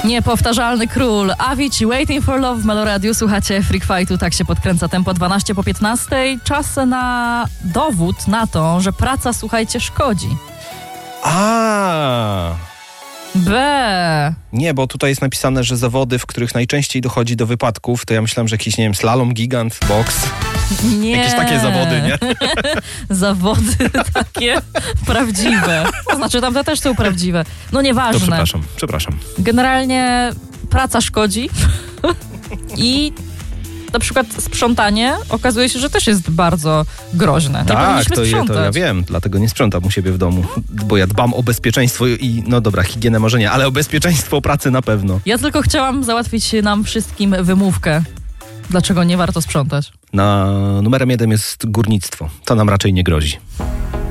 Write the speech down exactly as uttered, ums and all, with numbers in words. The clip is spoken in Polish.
Niepowtarzalny król. Avicii, Waiting for Love w Meloradiu. Słuchacie Freak Fightu, tak się podkręca tempo dwanaście po piętnastej. Czas na dowód na to, że praca, słuchajcie, szkodzi. A. B. Nie, bo tutaj jest napisane, że zawody, w których najczęściej dochodzi do wypadków, to ja myślałem, że jakiś, nie wiem, slalom, gigant, boks. Nie. Jakieś takie zawody, nie? Zawody takie prawdziwe. To znaczy, tamte też są prawdziwe. No nieważne. To przepraszam, przepraszam. Generalnie praca szkodzi i na przykład sprzątanie okazuje się, że też jest bardzo groźne. Nie Tak, powinniśmy to, je, sprzątać. to ja wiem, dlatego nie sprzątam u siebie w domu, bo ja dbam o bezpieczeństwo i, no dobra, higienę może nie, ale o bezpieczeństwo pracy na pewno. Ja tylko chciałam załatwić nam wszystkim wymówkę, dlaczego nie warto sprzątać. Na numerem jeden jest górnictwo, to nam raczej nie grozi.